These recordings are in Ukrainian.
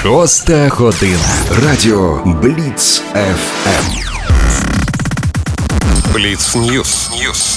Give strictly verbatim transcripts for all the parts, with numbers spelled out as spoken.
Шоста година. Радіо Бліц еф ем. Бліц Ньюс. Ньюс.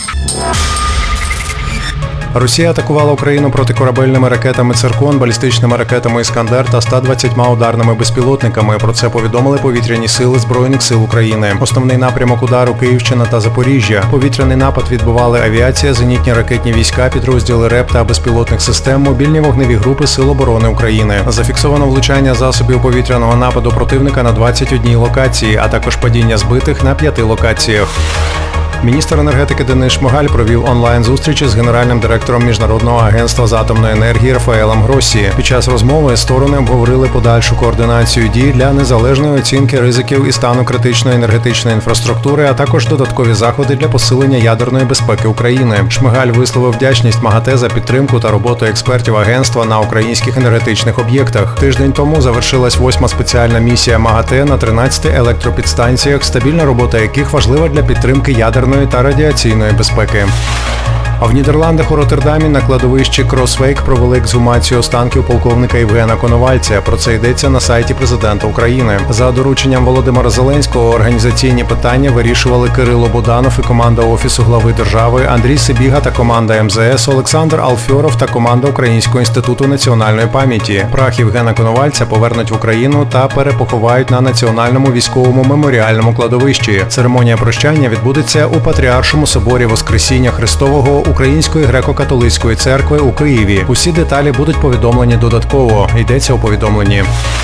Росія атакувала Україну протикорабельними ракетами «Циркон», балістичними ракетами «Іскандер» та ста двадцятьма ударними безпілотниками. Про це повідомили повітряні сили Збройних сил України. Основний напрямок удару – Київщина та Запоріжжя. Повітряний напад відбивали авіація, зенітні ракетні війська, підрозділи РЕП та безпілотних систем, мобільні вогневі групи Сил оборони України. Зафіксовано влучання засобів повітряного нападу противника на двадцять одній локації, а також падіння збитих на п'яти локаціях. Міністр енергетики Денис Шмигаль провів онлайн-зустрічі з генеральним директором Міжнародного агентства з атомної енергії Рафаелем Гроссі. Під час розмови сторони обговорили подальшу координацію дій для незалежної оцінки ризиків і стану критичної енергетичної інфраструктури, а також додаткові заходи для посилення ядерної безпеки України. Шмигаль висловив вдячність МАГАТЕ за підтримку та роботу експертів агентства на українських енергетичних об'єктах. Тиждень тому завершилась восьма спеціальна місія МАГАТЕ на тринадцяти електропідстанціях, стабільна робота яких важлива для підтримки ядерної та радіаційної безпеки. А в Нідерландах у Роттердамі на кладовищі Кросвейк провели ексгумацію останків полковника Євгена Коновальця. Про це йдеться на сайті президента України. За дорученням Володимира Зеленського організаційні питання вирішували Кирило Буданов і команда Офісу глави держави, Андрій Сибіга та команда ем зе ес, Олександр Алфьоров та команда Українського інституту національної пам'яті. Прах Євгена Коновальця повернуть в Україну та перепоховають на Національному військовому меморіальному кладовищі. Церемонія прощання відбудеться у Патріаршому соборі Воскресіння Христового Української греко-католицької церкви у Києві. Усі деталі будуть повідомлені додатково. Йдеться у повідомленні.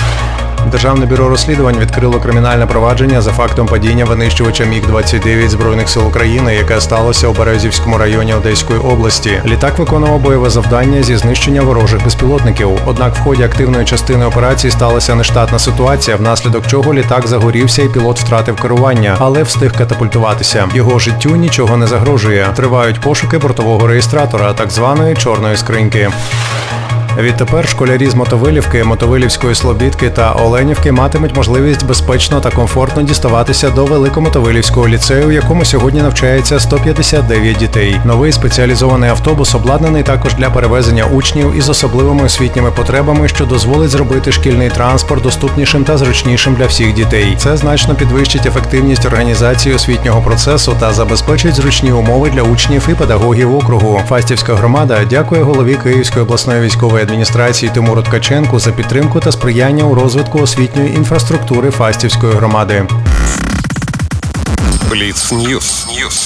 Державне бюро розслідувань відкрило кримінальне провадження за фактом падіння винищувача міг двадцять дев'ять Збройних сил України, яке сталося у Березівському районі Одеської області. Літак виконував бойове завдання зі знищення ворожих безпілотників. Однак в ході активної частини операції сталася нештатна ситуація, внаслідок чого літак загорівся і пілот втратив керування, але встиг катапультуватися. Його життю нічого не загрожує. Тривають пошуки бортового реєстратора, так званої чорної скриньки. Відтепер школярі з Мотовилівки, Мотовилівської Слобідки та Оленівки матимуть можливість безпечно та комфортно діставатися до Великомотовилівського ліцею, в якому сьогодні навчається сто п'ятдесят дев'ять дітей. Новий спеціалізований автобус обладнаний також для перевезення учнів із особливими освітніми потребами, що дозволить зробити шкільний транспорт доступнішим та зручнішим для всіх дітей. Це значно підвищить ефективність організації освітнього процесу та забезпечить зручні умови для учнів і педагогів округу. Фастівська громада дякує голові Київської обласної військової адміністрації Тимуру Ткаченку за підтримку та сприяння у розвитку освітньої інфраструктури Фастівської громади. Бліц Ньюс. Ньюс.